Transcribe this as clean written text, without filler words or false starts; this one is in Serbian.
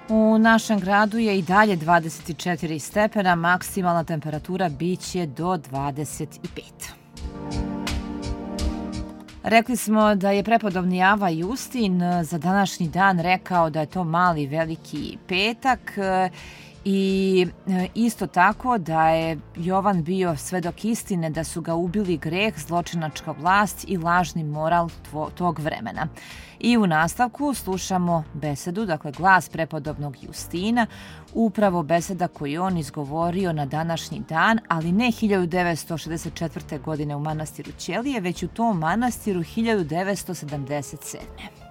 U našem gradu je i dalje 24 stepena, maksimalna temperatura biće do 25. Rekli smo da je prepodobni Ava Justin za današnji dan rekao da je to mali veliki petak i isto tako da je Jovan bio svedok istine da su ga ubili greh, zločinačka vlast i lažni moral tog vremena. I u nastavku slušamo besedu, dakle glas prepodobnog Justina, upravo beseda koju on izgovorio na današnji dan, ali ne 1964. godine u manastiru Ćelije, već u tom manastiru 1977.